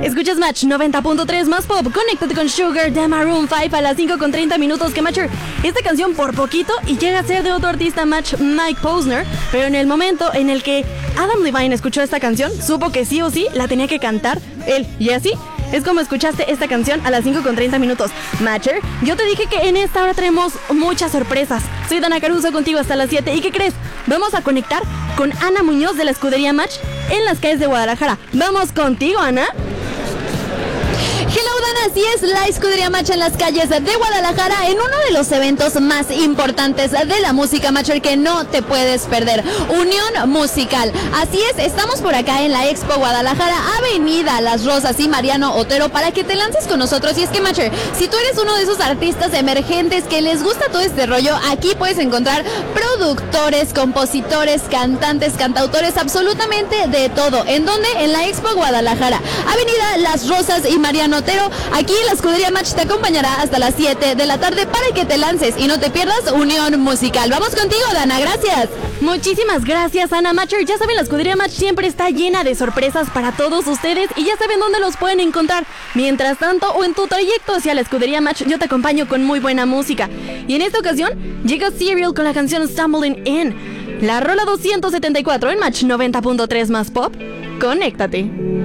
Escuchas Match 90.3 más pop. Conéctate con Sugar de Maroon 5 a las 5:30. Que Matcher, esta canción por poquito y llega a ser de otro artista, Match, Mike Posner. Pero en el momento en el que Adam Levine escuchó esta canción, supo que sí o sí la tenía que cantar él. Y así es como escuchaste esta canción a las 5:30. Matcher, yo te dije que en esta hora tenemos muchas sorpresas. Soy Dana Caruso contigo hasta las 7. ¿Y qué crees? Vamos a conectar con Ana Muñoz de la escudería Match en las calles de Guadalajara. Vamos contigo, Ana. Hello, Dana, así es, la escudería Match en las calles de Guadalajara en uno de los eventos más importantes de la música Matcher que no te puedes perder, Unión Musical. Así es, estamos por acá en la Expo Guadalajara, Avenida Las Rosas y Mariano Otero para que te lances con nosotros. Y es que Matcher, si tú eres uno de esos artistas emergentes que les gusta todo este rollo, aquí puedes encontrar productores, compositores, cantantes, cantautores, absolutamente de todo. ¿En dónde? En la Expo Guadalajara, Avenida Las Rosas y Mariano Otero. Aquí la escudería Match te acompañará hasta las 7 de la tarde para que te lances y no te pierdas Unión Musical. Vamos contigo, Dana, gracias. Muchísimas gracias, Ana. Matcher, ya saben, la escudería Match siempre está llena de sorpresas para todos ustedes y ya saben dónde los pueden encontrar. Mientras tanto, o en tu trayecto hacia la escudería Match, yo te acompaño con muy buena música. Y en esta ocasión, llega Serial con la canción Stumbling In, la rola 274 en Match 90.3 más pop. Conéctate.